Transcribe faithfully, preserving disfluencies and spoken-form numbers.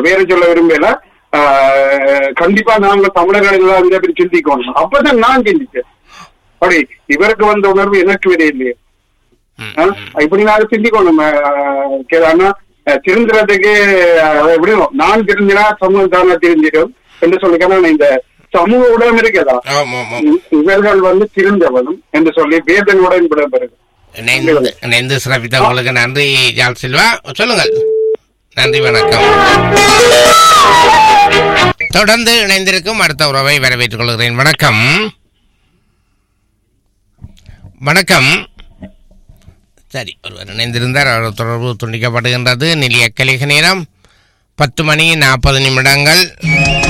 பேரை சொல்ல விரும்பல. ஆஹ் கண்டிப்பா நாங்க தமிழர்கள் எல்லாம் இதை பற்றி சிந்திக்கணும். அப்பதான் நான் சிந்திச்சேன், அப்படி இவருக்கு வந்த உணர்வு எனக்கு விட இல்லையே, இப்படி நான் சிந்திக்கணும். ஆனா திருந்துறதுக்கு எப்படியும் நான் திருந்தினா சமூகம் தானே திருந்திடும் என்று சொல்லிக்கணும். இந்த சமூக உடம்பு இருக்கதா இவர்கள் வந்து திருந்தவனும் என்று சொல்லி வேதனுடன் விடப்படுது. இணைந்து சிறப்பித்த உங்களுக்கு நன்றி ஜால் செல்வா. சொல்லுங்கள். நன்றி, வணக்கம். தொடர்ந்து இணைந்திருக்கும் அடுத்த உறவை வரவேற்றுக் கொள்கிறேன். வணக்கம். வணக்கம். சரி, ஒருவர் இணைந்திருந்தார், அவர் தொடர்பு துண்டிக்கப்படுகின்றது. நிலைய கலிக நேரம் பத்து மணி நாற்பது நிமிடங்கள்.